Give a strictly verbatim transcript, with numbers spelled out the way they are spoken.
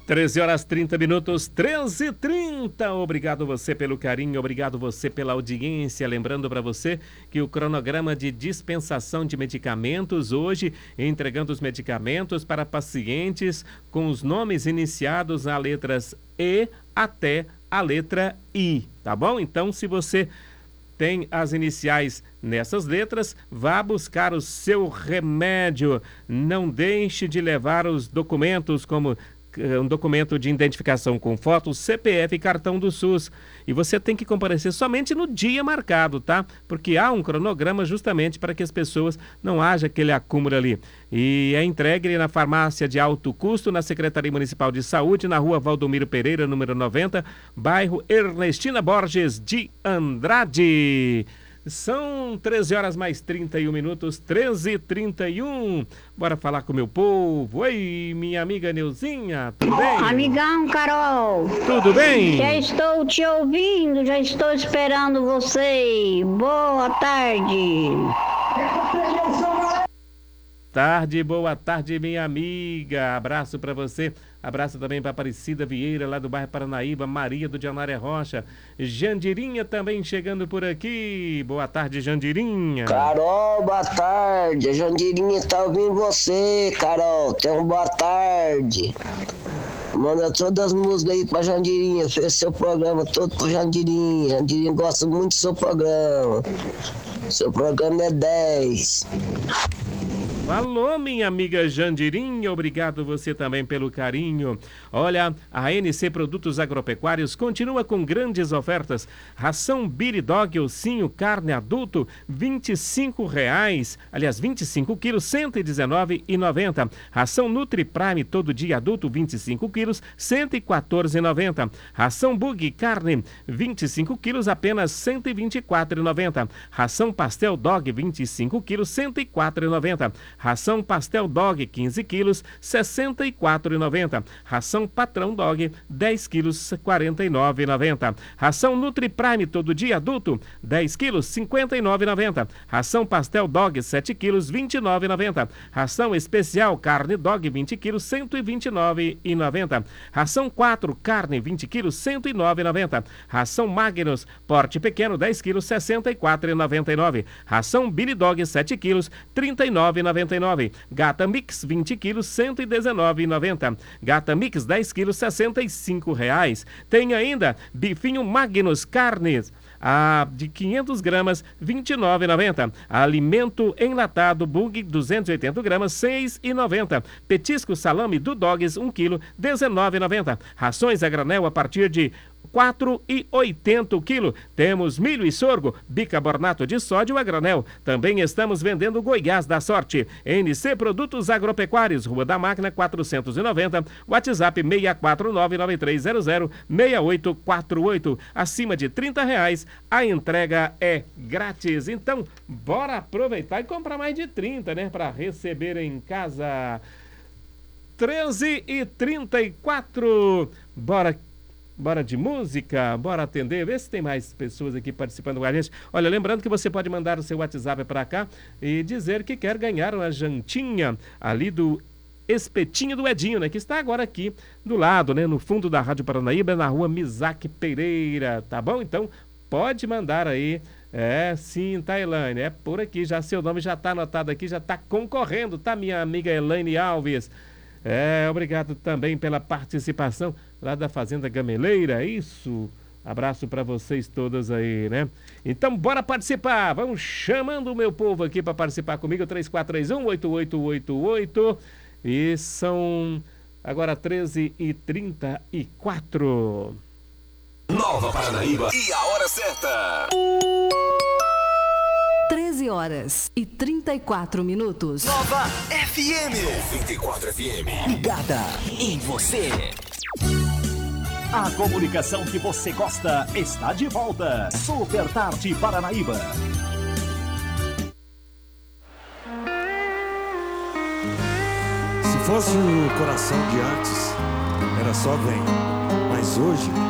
treze horas trinta minutos, treze e trinta. Obrigado você pelo carinho, obrigado você pela audiência. Lembrando para você que o cronograma de dispensação de medicamentos hoje, entregando os medicamentos para pacientes com os nomes iniciados a letras E até a letra I, tá bom? Então, se você tem as iniciais nessas letras, vá buscar o seu remédio. Não deixe de levar os documentos como um documento de identificação com foto, C P F e cartão do SUS. E você tem que comparecer somente no dia marcado, tá? Porque há um cronograma justamente para que as pessoas não haja aquele acúmulo ali. E é entregue na farmácia de alto custo, na Secretaria Municipal de Saúde, na rua Valdomiro Pereira, número noventa, bairro Ernestina Borges de Andrade. São treze horas mais trinta e um minutos, treze e trinta e um. Bora falar com o meu povo. Oi, minha amiga Neuzinha, tudo bem? Amigão, Carol. Tudo bem? Já estou te ouvindo, já estou esperando você. Boa tarde. Tarde, boa tarde, minha amiga. Abraço para você. Abraço também para Aparecida Vieira, lá do bairro Paranaíba, Maria do Dianária Rocha, Jandirinha também chegando por aqui. Boa tarde, Jandirinha. Carol, boa tarde. A Jandirinha tá ouvindo você, Carol. Tenha uma boa tarde. Manda todas as músicas aí pra Jandirinha. Fez seu programa todo pro Jandirinha. Jandirinha gosta muito do seu programa. Seu programa é dez. Alô, minha amiga Jandirinha, obrigado você também pelo carinho. Olha, a N C Produtos Agropecuários continua com grandes ofertas. Ração Billy Dog Ossinho Carne Adulto, vinte e cinco reais. Aliás, vinte e cinco quilos, cento e dezenove reais e noventa centavos. Ração Nutri Prime Todo Dia Adulto, vinte e cinco quilos, cento e quatorze reais e noventa centavos. Ração Bug Carne, vinte e cinco quilos, apenas cento e vinte e quatro reais e noventa centavos. Ração Pastel Dog, vinte e cinco quilos, cento e quatro reais e noventa centavos. Ração Pastel Dog, quinze quilos, sessenta e quatro reais e noventa centavos. Ração Patrão Dog, dez quilos, quarenta e nove reais e noventa centavos. Ração Nutri Prime Todo Dia Adulto, dez quilos, cinquenta e nove reais e noventa centavos. Ração Pastel Dog, sete quilos, vinte e nove reais e noventa centavos. Ração Especial Carne Dog, vinte quilos, cento e vinte e nove reais e noventa centavos. Ração quatro Carne, vinte quilos, cento e nove reais e noventa centavos. Ração Magnus Porte Pequeno, dez quilos, sessenta e quatro reais e noventa e nove centavos. Ração Billy Dog, sete quilos, trinta e nove reais e noventa e nove centavos. Gata Mix, vinte quilos, cento e dezenove reais e noventa centavos. Gata Mix, dez quilos, sessenta e cinco reais. Tem ainda Bifinho Magnus Carnes, a de quinhentas gramas, vinte e nove reais e noventa centavos. Alimento enlatado Bug, duzentas e oitenta gramas, seis reais e noventa centavos. Petisco Salame do Dogs, um quilo, dezenove reais e noventa centavos. Rações a granel a partir de quatro reais e oitenta centavos o quilo. Temos milho e sorgo, bicarbonato de sódio a granel. Também estamos vendendo Goiás da Sorte. N C Produtos Agropecuários, Rua da Máquina quatrocentos e noventa, WhatsApp seis quatro nove, nove três zero zero, seis oito quatro oito. Acima de trinta reais, a entrega é grátis. Então, bora aproveitar e comprar mais de trinta, né? Para receber em casa. treze e trinta e quatro. Bora Bora de música, bora atender, ver se tem mais pessoas aqui participando com a gente. Olha, lembrando que você pode mandar o seu WhatsApp para cá e dizer que quer ganhar uma jantinha ali do Espetinho do Edinho, né? Que está agora aqui do lado, né? No fundo da Rádio Paranaíba, na rua Misaque Pereira, tá bom? Então, pode mandar aí. É, sim, tá, Elaine? É por aqui, já seu nome já tá anotado aqui, já tá concorrendo, tá, minha amiga Elaine Alves? É, obrigado também pela participação lá da Fazenda Gameleira, isso. Abraço para vocês todas aí, né? Então, bora participar. Vamos chamando o meu povo aqui para participar comigo. três quatro três um, oito oito oito oito. E são agora treze e trinta e quatro. Nova Paranaíba e a hora certa. treze horas e trinta e quatro minutos. Nova F M. noventa e quatro F M. Ligada em você. A comunicação que você gosta está de volta. Super Tarde Paranaíba. Se fosse o Coração de Artes, era só vem. Mas hoje